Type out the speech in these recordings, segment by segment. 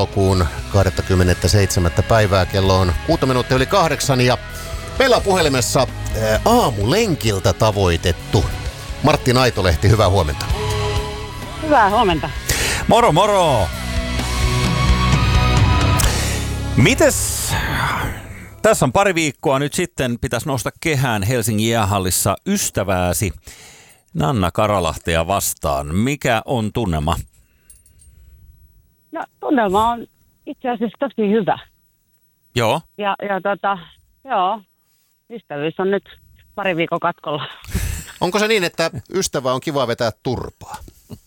elokuun 27. päivää. Kello on 6 minuuttia yli 8 ja meillä on puhelimessa aamulenkiltä tavoitettu Martti Naitolehti. Hyvää huomenta. Hyvää huomenta. Moro moro! Mites? Tässä on pari viikkoa nyt sitten pitäisi nousta kehään Helsingin jäähallissa ystävääsi Nanna Karalahtea vastaan. Mikä on tunnelma? No tunnelma on itse asiassa tosi hyvä. Joo. Joo, ystävyys on nyt pari viikon katkolla. Onko se niin, että ystävä on kiva vetää turpaa?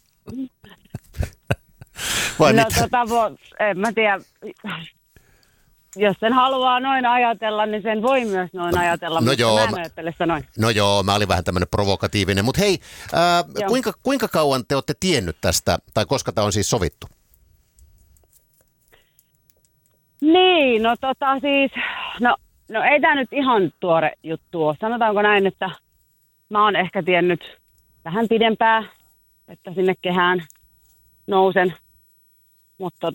Vai no mitä? En mä tiedä. Jos sen haluaa noin ajatella, niin sen voi myös noin ajatella, mutta mä en ajattele sitä noin. No joo, mä olin vähän tämmöinen provokatiivinen, mutta hei, kuinka kauan te olette tiennyt tästä, tai koska tämä on siis sovittu? Niin, no ei tämä nyt ihan tuore juttu ole. Sanotaanko näin, että mä oon ehkä tiennyt vähän pidempään, että sinne kehään nousen, mutta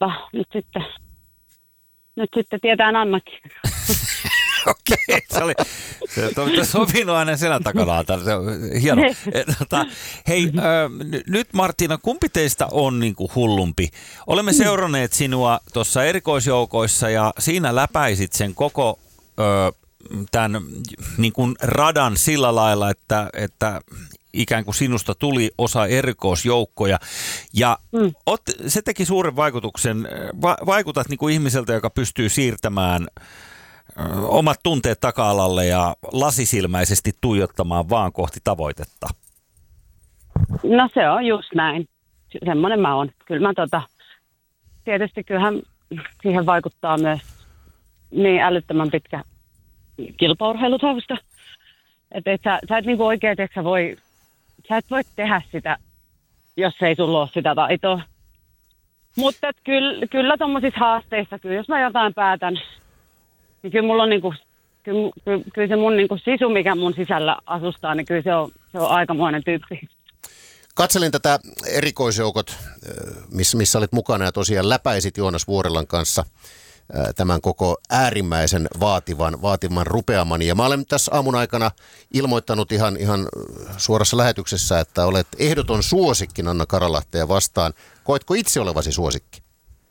nyt sitten tietää Nannakin. Okei, se oli sopinut selän takana. Se on hieno. Hei, nyt Martina, kumpi teistä on niinku hullumpi? Olemme seuranneet sinua tuossa erikoisjoukoissa ja siinä läpäisit sen koko tämän niin radan sillä lailla, että ikään kuin sinusta tuli osa erikoisjoukkoja. Ja se teki suuren vaikutuksen. Vaikutat niin kuin ihmiseltä, joka pystyy siirtämään omat tunteet taka-alalle ja lasisilmäisesti tuijottamaan vaan kohti tavoitetta. No se on just näin. Semmoinen mä oon. Kyllä mä tietysti kyllähän siihen vaikuttaa myös niin älyttömän pitkä kilpaurheilutausta. Että sä et niinku oikein, että sä et voi tehdä sitä, jos ei sulla ole sitä taitoa. Mutta kyllä tommosissa haasteissa, kyllä jos mä jotain päätän, niin kyllä mulla on niinku, kyllä se mun niinku sisu, mikä mun sisällä asustaa, niin kyllä se on aikamoinen tyyppi. Katselin tätä erikoisjoukot, missä olit mukana ja tosiaan läpäisit Joonas Vuorelan kanssa tämän koko äärimmäisen vaativan rupeaman. Ja mä olen tässä aamun aikana ilmoittanut ihan suorassa lähetyksessä, että olet ehdoton suosikki Nanna Karalahtea vastaan. Koetko itse olevasi suosikki?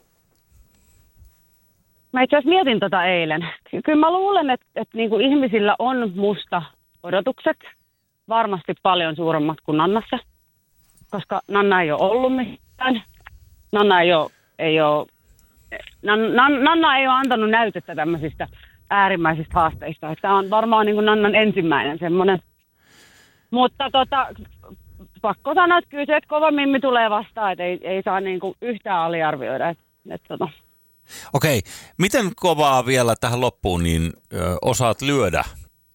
Mä itse asiassa mietin eilen. Kyllä mä luulen, että niinku ihmisillä on musta odotukset varmasti paljon suuremmat kuin Nannassa, koska Nanna ei ole ollut mitään. Nanna ei ole antanut näytettä tämmöisistä äärimmäisistä haasteista. Tämä on varmaan niin kuin Nannan ensimmäinen semmoinen. Mutta pakko sanoa, että kyllä se, että kova mimmi tulee vastaan, että ei saa niin kuin yhtään aliarvioida. Okei, miten kovaa vielä tähän loppuun niin osaat lyödä?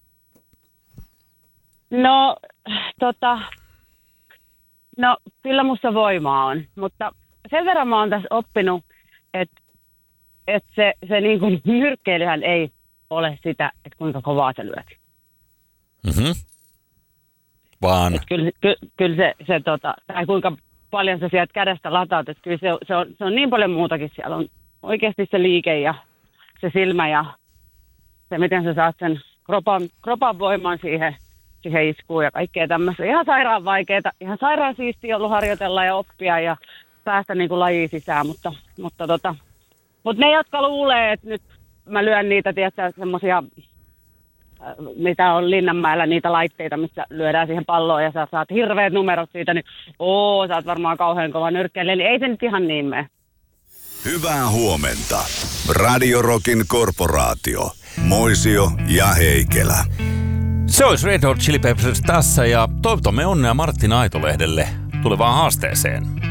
No kyllä musta voimaa on, mutta sen verran mä oon tässä oppinut, että se niin kuin nyrkkeilyhän ei ole sitä, että kuinka kovaa sä lyöt. Mm-hmm. Vaan? Kyllä se tai kuinka paljon sä sieltä kädestä lataat, että kyllä se on niin paljon muutakin. Siellä on oikeasti se liike ja se silmä ja se, miten sä saat sen kropan voiman siihen iskuun ja kaikkea tämmöistä. Ihan sairaan vaikeaa, ihan sairaan siistiä ollut harjoitella ja oppia ja päästä niin kuin lajiin sisään, mutta ne, jotka luulee, että nyt mä lyön niitä, tiedätkö, semmoisia, mitä on Linnanmäellä, niitä laitteita, missä lyödään siihen palloon ja sä saat hirveät numerot siitä, niin sä oot varmaan kauhean kova nyrkkeilijä, niin ei se nyt ihan niin mene. Hyvää huomenta. Radio Rockin korporaatio. Moisio ja Heikelä. Se olisi Red Hot Chili Peppers tässä ja toivotamme onnea Martti Naitolehdelle tulevaan haasteeseen.